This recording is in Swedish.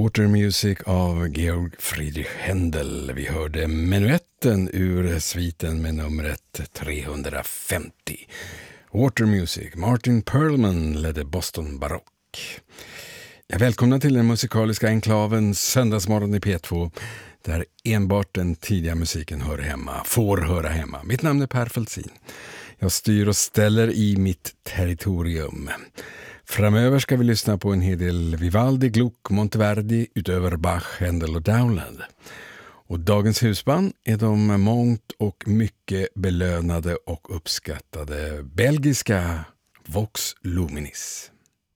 Water Music av Georg Friedrich Händel. Vi hörde menuetten ur sviten med numret 350. Water Music, Martin Perlman ledde Boston Barock. Jag välkomnar till den musikaliska enklaven söndagsmorgon i P2 där enbart den tidiga musiken får höra hemma. Mitt namn är Per Feltzin. Jag styr och ställer i mitt territorium. Framöver ska vi lyssna på en hel del Vivaldi, Gluck, Monteverdi utöver Bach, Händel och Dowland. Och dagens husband är de mångt och mycket belönade och uppskattade belgiska Vox Luminis.